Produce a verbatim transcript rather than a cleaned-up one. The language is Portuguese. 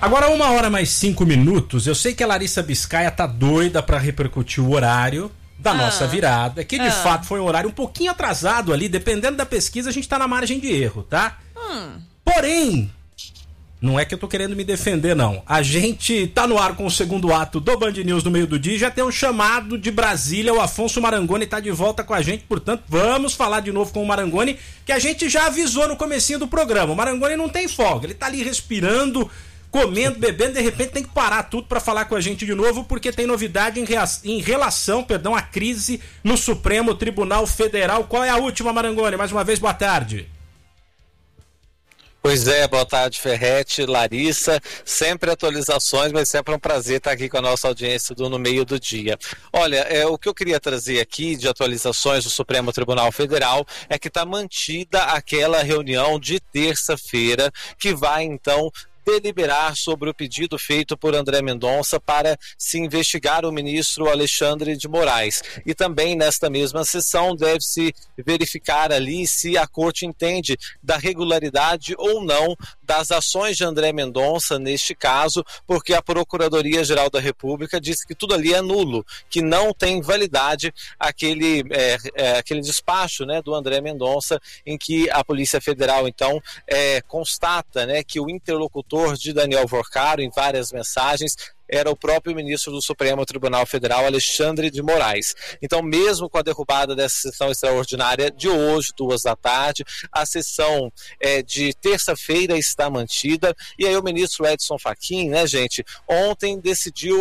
Agora, uma hora mais cinco minutos, eu sei que a Larissa Biscaia tá doida pra repercutir o horário da ah, nossa virada, que de ah. fato foi um horário um pouquinho atrasado ali, dependendo da pesquisa, a gente tá na margem de erro, tá? Hum. Porém, não é que eu tô querendo me defender, não. A gente tá no ar com o segundo ato do Band News no meio do dia, já tem um chamado de Brasília, o Afonso Marangoni tá de volta com a gente, portanto, vamos falar de novo com o Marangoni, que a gente já avisou no comecinho do programa. O Marangoni não tem folga, ele tá ali respirando, comendo, bebendo, de repente tem que parar tudo para falar com a gente de novo, porque tem novidade em, rea... em relação, perdão, à crise no Supremo Tribunal Federal. Qual é a última, Marangoni? Mais uma vez, boa tarde. Pois é, boa tarde, Ferretti, Larissa, sempre atualizações, mas sempre é um prazer estar aqui com a nossa audiência do No Meio do Dia. Olha, é, o que eu queria trazer aqui de atualizações do Supremo Tribunal Federal é que está mantida aquela reunião de terça-feira, que vai então deliberar sobre o pedido feito por André Mendonça para se investigar o ministro Alexandre de Moraes. E também nesta mesma sessão deve-se verificar ali se a corte entende da regularidade ou não das ações de André Mendonça neste caso, porque a Procuradoria-Geral da República disse que tudo ali é nulo, que não tem validade aquele, é, é, aquele despacho, né, do André Mendonça, em que a Polícia Federal então é, constata, né, que o interlocutor de Daniel Vorcaro, em várias mensagens, era o próprio ministro do Supremo Tribunal Federal, Alexandre de Moraes. Então, mesmo com a derrubada dessa sessão extraordinária de hoje, duas da tarde, a sessão é, de terça-feira está mantida, e aí o ministro Edson Fachin, né, gente, ontem decidiu